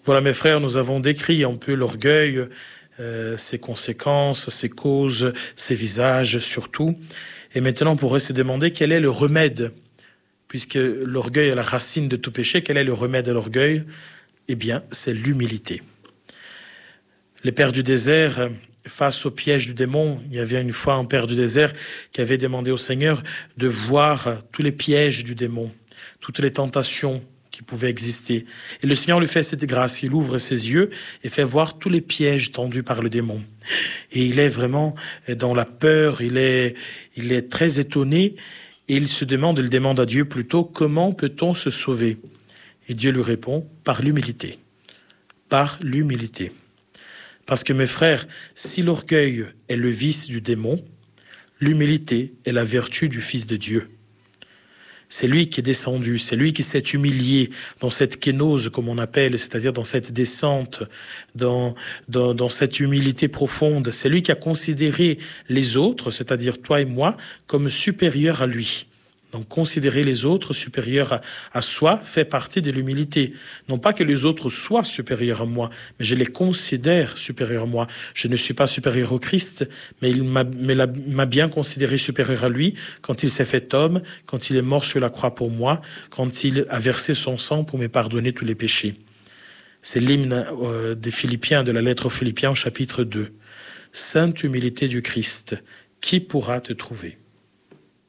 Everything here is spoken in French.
Voilà, mes frères, nous avons décrit un peu l'orgueil, ses conséquences, ses causes, ses visages surtout. Et maintenant, on pourrait se demander quel est le remède, puisque l'orgueil est la racine de tout péché. Quel est le remède à l'orgueil? Eh bien, c'est l'humilité. Les pères du désert, face au piège du démon, il y avait une fois un père du désert qui avait demandé au Seigneur de voir tous les pièges du démon, toutes les tentations qui pouvaient exister. Et le Seigneur lui fait cette grâce, il ouvre ses yeux et fait voir tous les pièges tendus par le démon. Et il est vraiment dans la peur, il est très étonné et il demande à Dieu plutôt, comment peut-on se sauver? Et Dieu lui répond, par l'humilité. Par l'humilité. Parce que mes frères, si l'orgueil est le vice du démon, l'humilité est la vertu du Fils de Dieu. C'est lui qui est descendu, c'est lui qui s'est humilié dans cette kénose, comme on appelle, c'est-à-dire dans cette descente, dans cette humilité profonde. C'est lui qui a considéré les autres, c'est-à-dire toi et moi, comme supérieurs à lui. Donc considérer les autres supérieurs à soi fait partie de l'humilité. Non pas que les autres soient supérieurs à moi, mais je les considère supérieurs à moi. Je ne suis pas supérieur au Christ, mais il m'a bien considéré supérieur à lui quand il s'est fait homme, quand il est mort sur la croix pour moi, quand il a versé son sang pour me pardonner tous les péchés. C'est l'hymne des Philippiens, de la lettre aux Philippiens, chapitre 2. Sainte humilité du Christ, qui pourra te trouver?